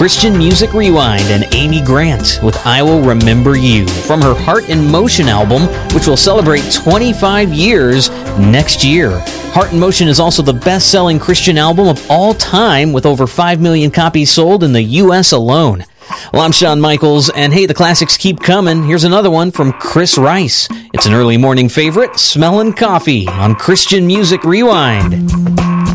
Christian Music Rewind and Amy Grant with I Will Remember You from her Heart in Motion album, which will celebrate 25 years next year. Heart in Motion is also the best-selling Christian album of all time with over 5 million copies sold in the U.S. alone. Well, I'm Shawn Michaels, and hey, the classics keep coming. Here's another one from Chris Rice. It's an early morning favorite, Smellin' Coffee on Christian Music Rewind.